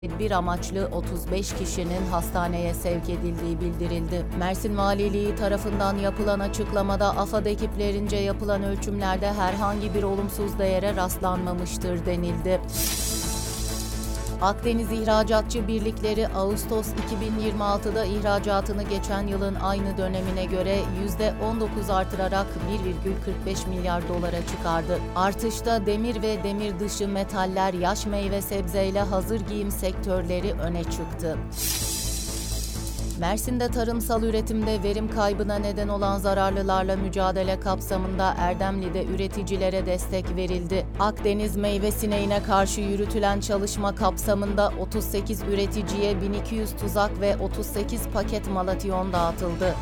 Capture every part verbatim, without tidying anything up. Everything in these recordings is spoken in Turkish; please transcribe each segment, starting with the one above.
Tedbir amaçlı otuz beş kişinin hastaneye sevk edildiği bildirildi. Mersin Valiliği tarafından yapılan açıklamada AFAD ekiplerince yapılan ölçümlerde herhangi bir olumsuz değere rastlanmamıştır denildi. Akdeniz İhracatçı Birlikleri Ağustos iki bin yirmi altıda ihracatını geçen yılın aynı dönemine göre yüzde on dokuz artırarak bir virgül kırk beş milyar dolara çıkardı. Artışta demir ve demir dışı metaller, yaş meyve sebzeyle hazır giyim sektörleri öne çıktı. Mersin'de tarımsal üretimde verim kaybına neden olan zararlılarla mücadele kapsamında Erdemli'de üreticilere destek verildi. Akdeniz meyve sineğine karşı yürütülen çalışma kapsamında otuz sekiz üreticiye bin iki yüz tuzak ve otuz sekiz paket malatyon dağıtıldı.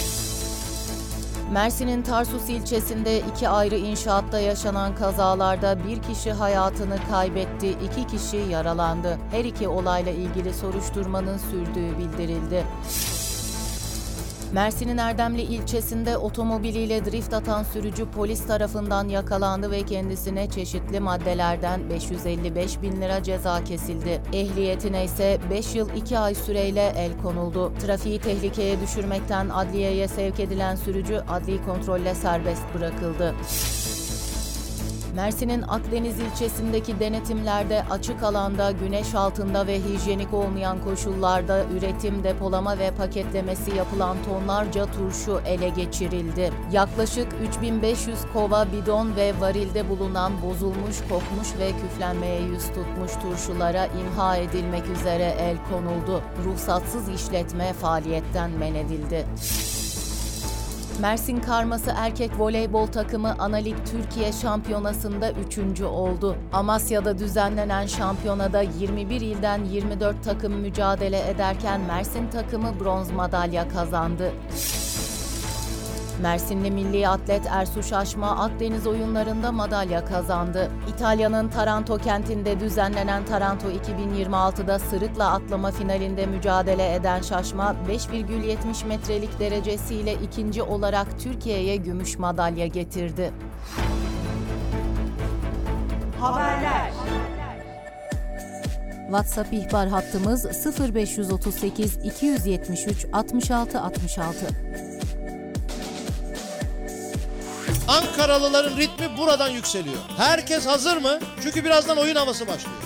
Mersin'in Tarsus ilçesinde iki ayrı inşaatta yaşanan kazalarda bir kişi hayatını kaybetti, iki kişi yaralandı. Her iki olayla ilgili soruşturmanın sürdüğü bildirildi. Mersin'in Erdemli ilçesinde otomobiliyle drift atan sürücü polis tarafından yakalandı ve kendisine çeşitli maddelerden beş yüz elli beş bin lira ceza kesildi. Ehliyetine ise beş yıl iki ay süreyle el konuldu. Trafiği tehlikeye düşürmekten adliyeye sevk edilen sürücü adli kontrolle serbest bırakıldı. Mersin'in Akdeniz ilçesindeki denetimlerde açık alanda, güneş altında ve hijyenik olmayan koşullarda üretim, depolama ve paketlemesi yapılan tonlarca turşu ele geçirildi. Yaklaşık üç bin beş yüz kova, bidon ve varilde bulunan bozulmuş, kokmuş ve küflenmeye yüz tutmuş turşulara imha edilmek üzere el konuldu. Ruhsatsız işletme faaliyetten men edildi. Mersin Karması erkek voleybol takımı Analig Türkiye Şampiyonası'nda üçüncü oldu. Amasya'da düzenlenen şampiyonada yirmi bir ilden yirmi dört takım mücadele ederken Mersin takımı bronz madalya kazandı. Mersinli milli atlet Ersuş Aşma Akdeniz oyunlarında madalya kazandı. İtalya'nın Taranto kentinde düzenlenen Taranto iki bin yirmi altıda sırıkla atlama finalinde mücadele eden Şaşma beş virgül yetmiş metrelik derecesiyle ikinci olarak Türkiye'ye gümüş madalya getirdi. Haberler. WhatsApp ihbar hattımız sıfır beş otuz sekiz iki yüz yetmiş üç altmış altı altmış altı. Ankaralıların ritmi buradan yükseliyor. Herkes hazır mı? Çünkü birazdan oyun havası başlıyor.